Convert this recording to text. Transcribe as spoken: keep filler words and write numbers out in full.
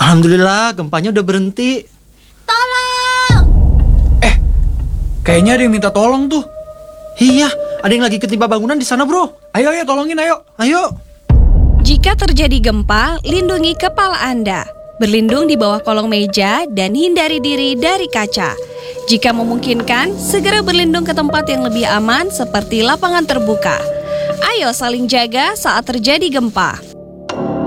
Alhamdulillah, gempanya udah berhenti. Tolong! Eh, kayaknya ada yang minta tolong tuh. Iya, ada yang lagi ketimpa bangunan di sana, bro. Ayo, ayo, tolongin, ayo. Ayo. Jika terjadi gempa, lindungi kepala Anda. Berlindung di bawah kolong meja dan hindari diri dari kaca. Jika memungkinkan, segera berlindung ke tempat yang lebih aman seperti lapangan terbuka. Ayo saling jaga saat terjadi gempa.